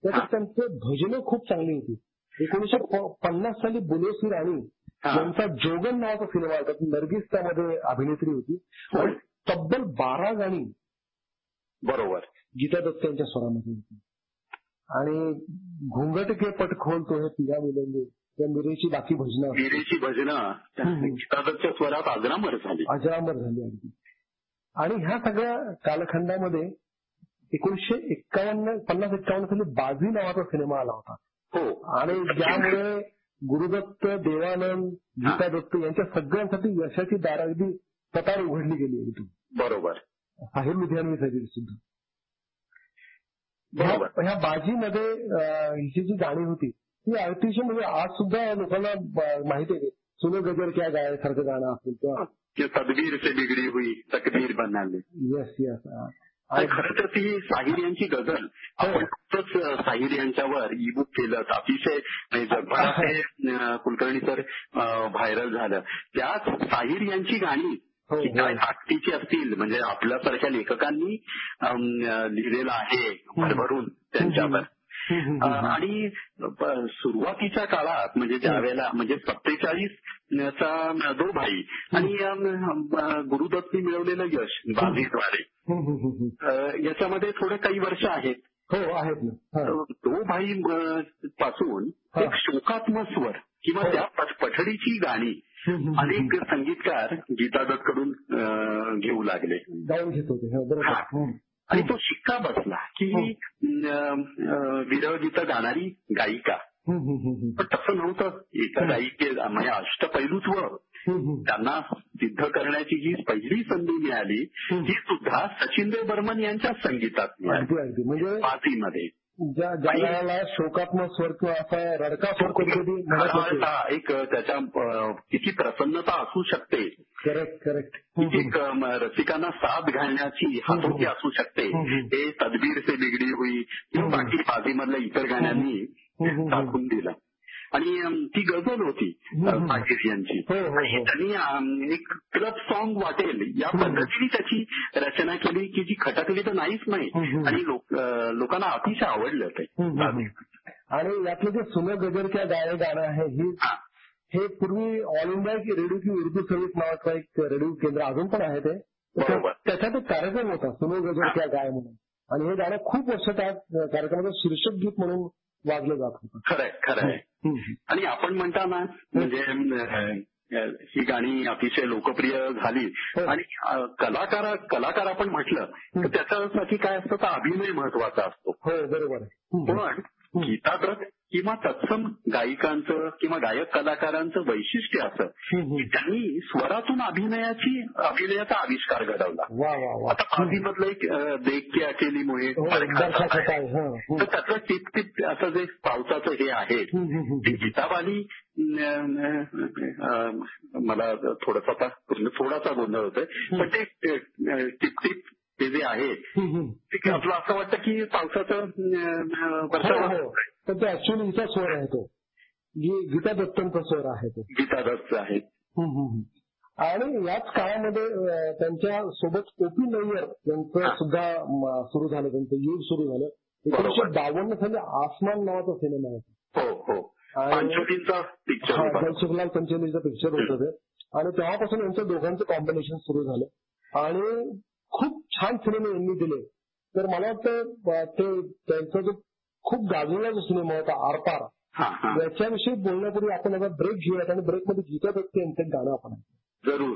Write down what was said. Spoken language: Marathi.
त्याच्यात त्यांचे भजनं खूप चांगली होती. 1950 साली बुलेसी राणी यांचा जोगन नावाचा सिनेमा होता. नर्गिस त्यामध्ये अभिनेत्री होती. आणि तब्बल 12 गाणी बरोबर गीता दत्त यांच्या स्वरामध्ये होती. आणि घुंगट के पट खोलतो हे पिया मिलेंगे या मिरेची बाकी भजनं गीता दत्तच्या स्वरात अजरामर झाली अगदी. आणि ह्या सगळ्या कालखंडामध्ये 1951 साली बाजी नावाचा सिनेमा आला होता. आणि ज्यामुळे गुरुदत्त, देवानंद, गीता दत्त यांच्या सगळ्यांसाठी यशाची दारं अगदी कतार उघडली गेली एकदम. बरोबर. साहिर लुधियानवी सगळी सुद्धा ह्या बाजीमध्ये हिची जी गाणी होती ती अतिशय म्हणजे आज सुद्धा लोकांना माहिती आहे. सुनो गजर क्या गाय सारखं गाणं असेल तेव्हा तदबीर से बिगडी हुई तकदीर बनाली. येस. आणि खरं तर ती साहिर यांची गझल आपण नुकतंच साहिर यांच्यावर ई बुक केलं. अतिशय जगभरात कुलकर्णी सर व्हायरल झालं. त्याच साहिर यांची गाणी काय ताकदीची असतील म्हणजे आपल्यासारख्या लेखकांनी लिहिलेलं आहे भरभरून त्यांच्यावर. आणि सुरुवातीच्या काळात म्हणजे ज्यावेळेला म्हणजे 47चा दो भाई आणि गुरुदत्तनी मिळवलेलं यश बाजीद्वारे याच्यामध्ये थोडे काही वर्ष आहेत. आहेत ना. दो भाई पासून एक शोकात्मक स्वर किंवा त्या पठडीची गाणी अनेक संगीतकार गीता दत्त कडून घेऊ लागले, गाऊन घेत होते. आणि तो शिक्का बसला की विरह गीतं गाणारी गायिका. पण तसं नव्हतं. एका गायिके म्हणजे अष्टपैलुत्व त्यांना सिद्ध करण्याची जी पहिली संधी मिळाली ती सुद्धा सचिंद्र बर्मन यांच्या संगीतात मिळाली. म्हणजे बाजीमध्ये ज्या शोकात्मक स्वर किंवा असा रडका स्वर कधी एक त्याच्या किती प्रसन्नता असू शकते. करेक्ट. एक रसिकांना साथ घालण्याची हातोटी असू शकते. हे तदबीर से बिगडी हुई किंवा बाकी बाजीमधल्या इतर गाण्यांनी दाखवून दिलं. आणि ती गझल होती साहिर यांची. त्यांनी एक क्लब सॉन्ग वाटेल या पद्धतीने त्याची रचना केली की जी खटकली तर नाहीच नाही. आणि लोकांना अतिशय आवडलं ते. आणि यातलं जे सुनो गजर क्या गाय गाणं आहे हे पूर्वी ऑल इंडिया रेडिओ की उर्दू सर्व्हिस नावाचा एक रेडिओ केंद्र अजून पण आहे ते. त्याच्यात एक कार्यक्रम होता सुनो गजर क्या गाय म्हणून. आणि हे गाणं खूप वर्ष त्या कार्यक्रमाचं शीर्षक गीत म्हणून वाजलं जात होतं. खरंय. आणि आपण म्हणताना म्हणजे ही गाणी अतिशय लोकप्रिय झाली. आणि कलाकार आपण म्हटलं तर त्याच्यासाठी काय असतं तर अभिनय महत्वाचा असतो. बरोबर. पण गीता दत्त किंवा तत्सम गायिकांचं किंवा गायक कलाकारांचं वैशिष्ट्य असं की त्यांनी स्वरातून अभिनयाचा आविष्कार घडवला. आता बाजीमधलं एक देख के अकेली मुळे तर त्याचं टिप असं जे पावसाचं हे आहे ते गीतावाली मला थोडासा गोंधळ होतोय. पण ते टिप ते जे आहे ते आपलं असं वाटतं की पावसाचं पण ते ऍक्च्युअली हिचा स्वर आहे तो गीता दत्तांचा स्वर आहे तो. गीता दत्त आहे. आणि याच काळामध्ये त्यांच्या सोबत ओपी नय्यर यांचं सुद्धा सुरू झालं. त्यांचं युग सुरू झालं. 1952 साली आसमान नावाचा सिनेमा होता. जयशिवलाल पंचोलीचा पिक्चर होतं ते. आणि तेव्हापासून यांच्या दोघांचं कॉम्बिनेशन सुरू झालं. आणि खूप छान सिनेमे यांनी दिले. तर मला वाटतं त्यांचा जो खूप गाजलेला जो सिनेमा होता आरपार याच्याविषयी बोलण्यापूर्वी आपण आता ब्रेक घेऊयात. आणि ब्रेकमध्ये गीता दत्त यांचं गाणं आपण जरूर